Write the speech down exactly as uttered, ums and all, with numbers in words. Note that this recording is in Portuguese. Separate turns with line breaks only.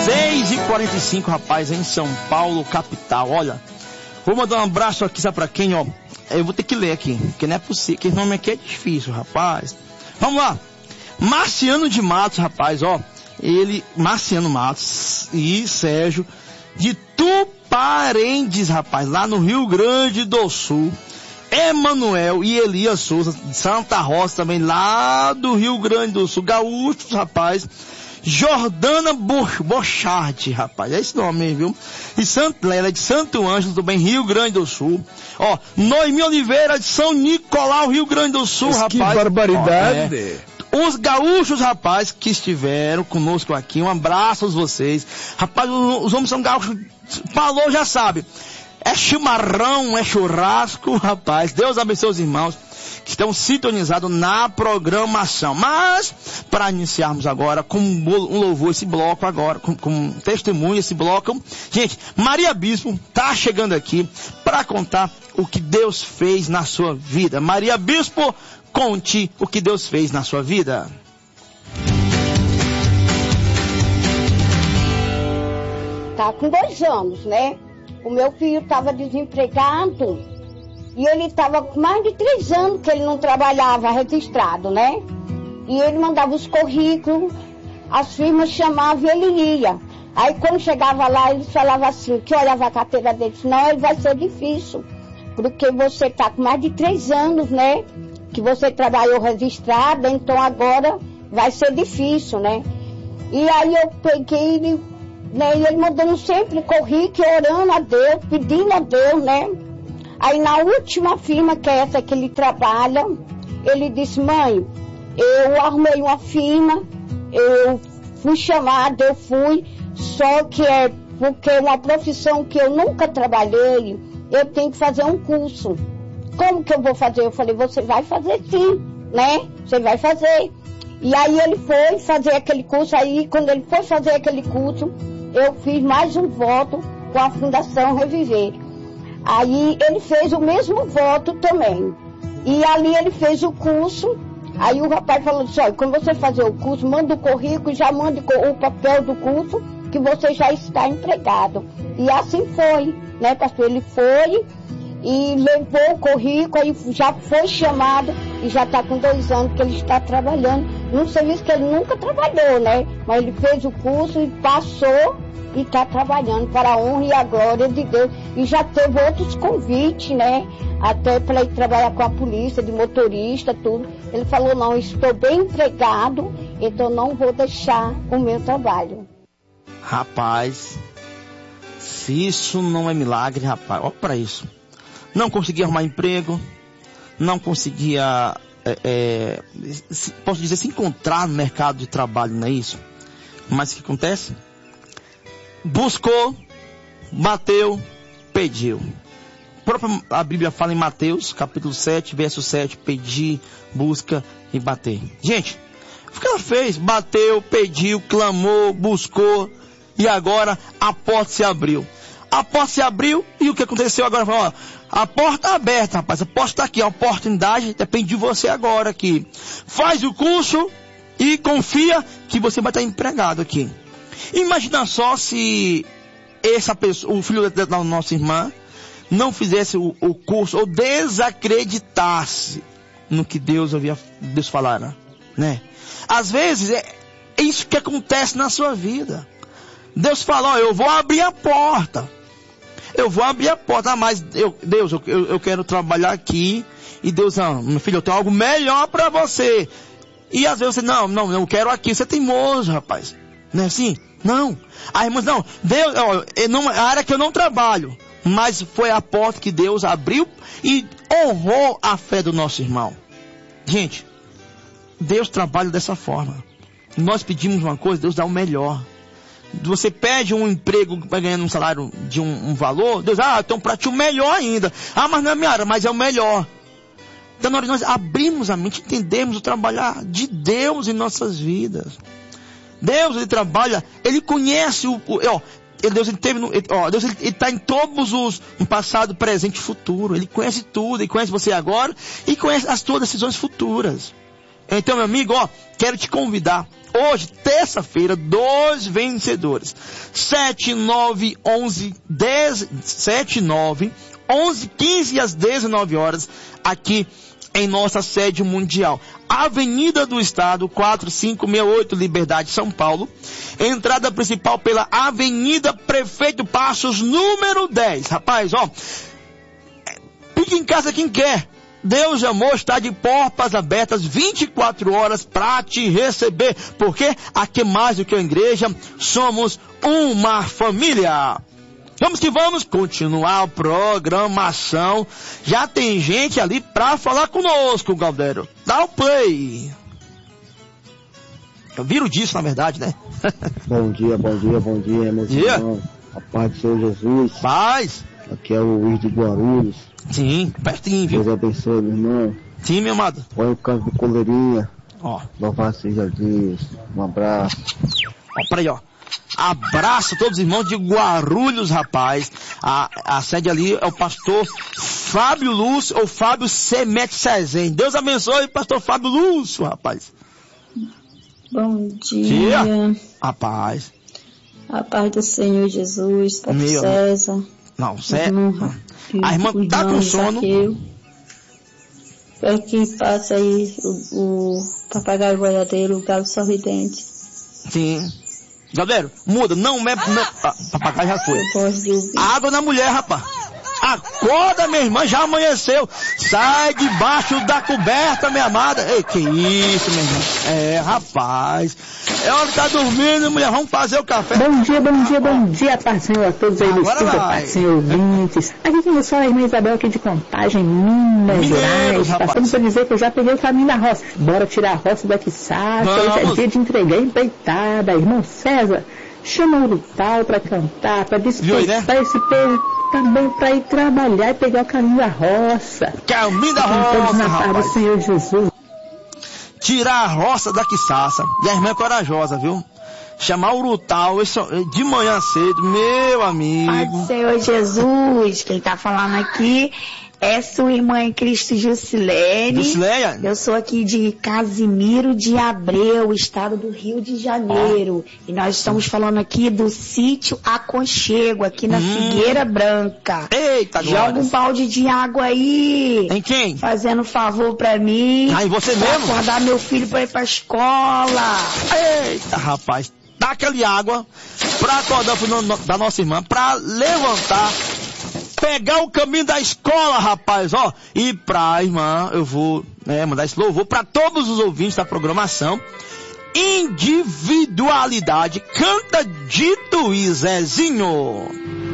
seis e quarenta e cinco, rapaz, em São Paulo, capital. Olha, vou mandar um abraço aqui, sabe pra quem, ó? Eu vou ter que ler aqui, porque não é possível, que esse nome aqui é difícil, rapaz. Vamos lá. Marciano de Matos, rapaz, ó. Ele, Marciano Matos e Sérgio de Tuparendes, rapaz, lá no Rio Grande do Sul. Emanuel e Elias Souza de Santa Rosa, também lá do Rio Grande do Sul. Gaúchos, rapaz. Jordana Bochart, rapaz, é esse nome mesmo, viu? E Santa Lela de Santo Ângelo, também Rio Grande do Sul. Ó, Noemi Oliveira de São Nicolau, Rio Grande do Sul,
Mas
rapaz.
Que barbaridade!
Ó, é. Os gaúchos, rapaz, que estiveram conosco aqui, um abraço a vocês. Rapaz, os homens são gaúchos, falou, já sabe. É chimarrão, é churrasco, rapaz. Deus abençoe os irmãos que estão sintonizados na programação. Mas, para iniciarmos agora com um louvor esse bloco agora, com, com um testemunho esse bloco, gente, Maria Bispo tá chegando aqui para contar o que Deus fez na sua vida. Maria Bispo, conte o que Deus fez na sua vida.
Tá com dois anos, né? O meu filho estava desempregado e ele estava com mais de três anos que ele não trabalhava registrado, né? E ele mandava os currículos, as firmas chamavam e ele ia. Aí quando chegava lá, eles falavam assim, que olhava a carteira dele, disse, não, ele vai ser difícil, porque você está com mais de três anos, né? Que você trabalhou registrado, então agora vai ser difícil, né? E aí eu peguei ele, né? E ele mandando sempre currículo, orando a Deus, pedindo a Deus, né? Aí na última firma, que é essa que ele trabalha, ele disse, mãe, eu arrumei uma firma, eu fui chamada, eu fui, só que é porque é uma profissão que eu nunca trabalhei, eu tenho que fazer um curso. Como que eu vou fazer? Eu falei, você vai fazer sim, né? Você vai fazer. E aí ele foi fazer aquele curso, aí quando ele foi fazer aquele curso, eu fiz mais um voto com a Fundação Reviver. Aí ele fez o mesmo voto também. E ali ele fez o curso, aí o rapaz falou assim, olha, quando você fazer o curso, manda o currículo, já manda o papel do curso, que você já está empregado. E assim foi, né, pastor? Ele foi e levou o currículo, aí já foi chamado e já está com dois anos que ele está trabalhando num serviço que ele nunca trabalhou, né? Mas ele fez o curso e passou e está trabalhando para a honra e a glória de Deus. E já teve outros convites, né? Até para ir trabalhar com a polícia, de motorista, tudo. Ele falou, não, estou bem empregado, então não vou deixar o meu trabalho.
Rapaz, se isso não é milagre, rapaz, olha para isso. Não conseguia arrumar emprego, não conseguia, é, é, se, posso dizer, se encontrar no mercado de trabalho, não é isso? Mas o que acontece? Buscou, bateu, pediu. A Bíblia fala em Mateus, capítulo sete, verso sete, pedir, busca e bater. Gente, o que ela fez? Bateu, pediu, clamou, buscou e agora a porta se abriu. A porta se abriu e o que aconteceu agora? Ó, a porta aberta, rapaz, a porta está aqui, a oportunidade depende de você agora aqui. Faz o curso e confia que você vai estar empregado aqui. Imagina só se essa pessoa, o filho da, da nossa irmã não fizesse o, o curso ou desacreditasse no que Deus havia Deus falar, né? Às vezes é, é isso que acontece na sua vida. Deus fala, ó, eu vou abrir a porta. Eu vou abrir a porta, ah, mas eu, Deus, eu, eu, eu quero trabalhar aqui. E Deus, ah, meu filho, eu tenho algo melhor para você. E às vezes você, não, não, eu quero aqui. Você é teimoso, rapaz. Não é assim? Não. Ah, irmãos, não. Deus, ó, não, a área que eu não trabalho. Mas foi a porta que Deus abriu e honrou a fé do nosso irmão. Gente, Deus trabalha dessa forma. Nós pedimos uma coisa, Deus dá o melhor. Você pede um emprego para ganhar um salário de um, um valor, Deus, ah, então para ti o melhor ainda. Ah, mas não é minha área, mas é o melhor. Então nós, nós abrimos a mente, entendemos o trabalhar de Deus em nossas vidas. Deus, ele trabalha, ele conhece o, o ó, ele, Deus, ele teve, no, ele, ó, Deus, ele está em todos os, no passado, presente e futuro. Ele conhece tudo, ele conhece você agora e conhece as suas decisões futuras. Então, meu amigo, ó, quero te convidar. Hoje, terça-feira, dois vencedores. sete, nove, onze, dez, sete, nove, onze, quinze e às dezenove horas, aqui em nossa sede mundial. Avenida do Estado, quatro cinco seis oito, Liberdade, São Paulo. Entrada principal pela Avenida Prefeito Passos, número dez. Rapaz, ó, fique em casa quem quer. Deus de Amor está de portas abertas vinte e quatro horas para te receber, porque aqui mais do que a igreja, somos uma família. Vamos que vamos continuar a programação. Já tem gente ali para falar conosco, Galdério. Dá o play. Eu viro disso, na verdade, né?
Bom dia, bom dia, bom dia, meus
dia.
irmãos. A paz do Senhor Jesus.
Paz.
Aqui é o Luiz de Guarulhos.
Sim, pertinho, viu?
Deus abençoe, meu irmão.
Sim, meu amado.
Põe o canto do Coleirinha.
Ó.
Louvado seja Deus. Um abraço.
Ó, peraí, ó. Abraço a todos os irmãos de Guarulhos, rapaz. A, a sede ali é o pastor Fábio Lúcio, ou Fábio Semete Cezem. Deus abençoe, pastor Fábio Lúcio, rapaz.
Bom dia.
Dia. Rapaz.
A paz do Senhor Jesus, pastor
Meu.
César.
Não, César.
Irmão,
A irmã tá com sono.
É que passa aí o, o papagaio boiadeiro, o galo sorridente.
Sim. Galera, muda, não é... Não, ah, papagaio já foi.
Eu gosto de ouvir.
Água na mulher, rapaz. Acorda, minha irmã, já amanheceu. Sai debaixo da coberta, minha amada. Ei, que isso, minha irmã. É, rapaz. É hora que tá dormindo, mulher. Vamos fazer o café.
Bom dia, bom dia, bom dia, Pai Senhor, a todos aí do estúdio, Pai Senhor, ouvintes. Aqui quem só a irmã Isabel aqui de Contagem, Minas
Mineiros,
Gerais.
rapaz.
Passando para dizer que eu já peguei o caminho da roça. Bora tirar a roça daqui, sabe? Hoje é dia de entregar empreitada. Irmão César, chama o Urutau para cantar, para despertar né? esse povo também para ir trabalhar e pegar o caminho da roça.
Caminho da
roça, na
rapaz.
paz do Senhor Jesus.
Tirar a roça da quiçaça. E a irmã é corajosa, viu? Chamar o Urutau de manhã cedo, meu amigo.
Pai do Senhor Jesus, quem tá falando aqui é sua irmã em Cristo Jusilene.
Jusileia?
Eu sou aqui de Casimiro de Abreu, estado do Rio de Janeiro. Oh. E nós estamos falando aqui do sítio Aconchego, aqui na hum. Figueira Branca.
Eita,
Joga glórias. Um balde de água aí.
Em quem?
Fazendo um favor pra mim.
Ah, em você
pra
mesmo?
acordar meu filho pra ir pra escola.
Eita, rapaz. Taca-lhe água pra acordar da nossa irmã, pra levantar, pegar o caminho da escola, rapaz, ó. E pra irmã, eu vou né, mandar esse louvor pra todos os ouvintes da programação. Individualidade, canta Dito e Zezinho.